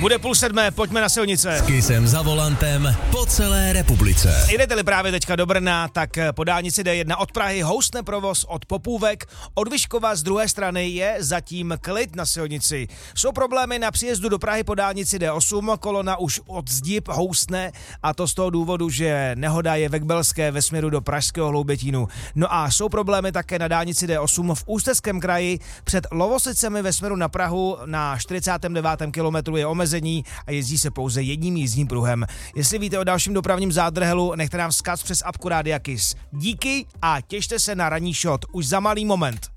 Bude 6:30, pojďme na silnice. S Kissem za volantem po celé republice. Jdete-li právě teďka do Brna, tak po dálnici D1 od Prahy houstne provoz od Popůvek. Od Vyškova z druhé strany je zatím klid na silnici. Jsou problémy na příjezdu do Prahy po dálnici D8, kolona už od Zdib houstne a to z toho důvodu, že nehoda je ve Kbelské ve směru do pražského Hloubětínu. No a jsou problémy také na dálnici D8 v Ústeckém kraji před Lovosicemi ve směru na Prahu na 49. kilometru je omezení a jezdí se pouze jedním jízdním pruhem. Jestli víte o dalším dopravním zádrhelu, nechte nám vzkaz přes apku Rádia Kiss. Díky a těšte se na ranní shot už za malý moment.